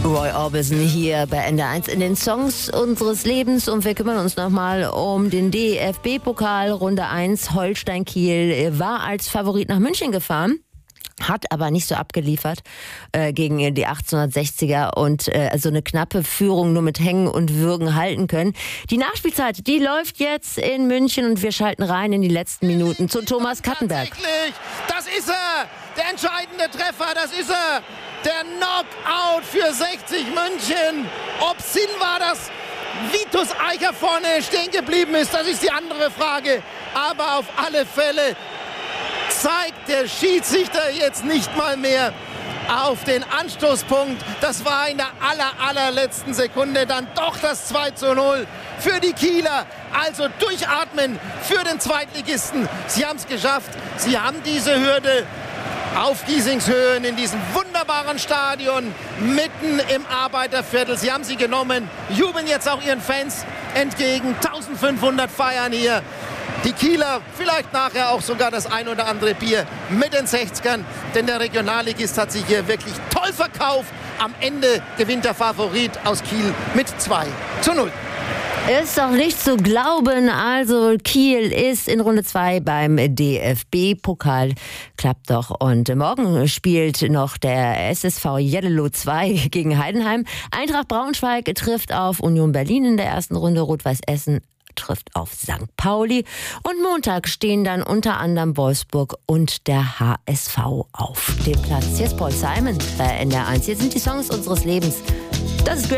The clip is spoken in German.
Roy Orbison hier bei NDR1 in den Songs unseres Lebens und wir kümmern uns nochmal um den DFB-Pokal Runde 1. Holstein Kiel war als Favorit nach München gefahren, hat aber nicht so abgeliefert gegen die 1860er und also eine knappe Führung nur mit Hängen und Würgen halten können. Die Nachspielzeit, die läuft jetzt in München und wir schalten rein in die letzten Minuten zu Thomas Kattenberg. Tatsächlich, das ist er, der entscheidende Treffer, das ist er, der Knockout für 60 München. Ob Sinn war, dass Vitus Eicher vorne stehen geblieben ist, das ist die andere Frage. Aber auf alle Fälle zeigt der Schiedsrichter jetzt nicht mal mehr auf den Anstoßpunkt. Das war in der allerletzten Sekunde dann doch das 2:0 für die Kieler. Also durchatmen für den Zweitligisten. Sie haben es geschafft. Sie haben diese Hürde auf Giesingshöhen in diesem wunderbaren Stadion mitten im Arbeiterviertel. Sie haben sie genommen, jubeln jetzt auch ihren Fans entgegen. 1500 feiern hier. Die Kieler vielleicht nachher auch sogar das ein oder andere Bier mit den 60ern, denn der Regionalligist hat sich hier wirklich toll verkauft. Am Ende gewinnt der Favorit aus Kiel mit 2:0. Ist doch nicht zu glauben, also Kiel ist in Runde 2 beim DFB-Pokal. Klappt doch. Und morgen spielt noch der SSV Jeddelo 2 gegen Heidenheim. Eintracht Braunschweig trifft auf Union Berlin in der ersten Runde. Rot-Weiß Essen trifft auf St. Pauli. Und Montag stehen dann unter anderem Wolfsburg und der HSV auf dem Platz. Hier ist Paul Simon bei NDR1. Hier sind die Songs unseres Lebens. Das ist